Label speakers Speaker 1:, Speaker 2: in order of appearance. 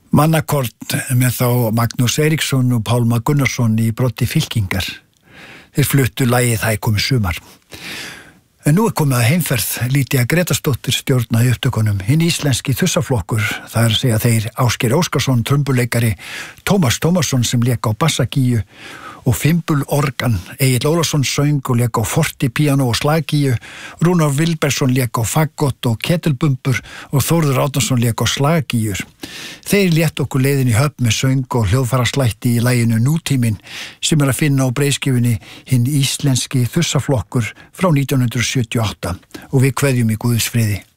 Speaker 1: Mannakort með þá Magnús Eiríksson og Pálma Gunnarsson í broddi Fylkingar. Þeir fluttu lagið Það komið sumar. En nú komið að heimferð Lýdía Grétarsdóttir stjórnaði upptökunum. Hinn íslenski þussaflokkur, það að segja þeir Ásgeir Óskarsson, trumbuleikari, Tómas Tómasson sem lék á bassagíu og fimbulorgan, Egill Ólafsson söng og lék á fortipíano og slagíu, Rúnar Vilbergsson lék á fagott og ketilbumbur og Þórður Árnason lék á slagíur. Þeir létt okkur leiðin í höfn með söng og hljóðfaraslætti í laginu Nútíminn sem að finna á breiðskjöfunni Hinn íslenski þussaflokkur frá 1978 og við kveðjum í Guðs friði.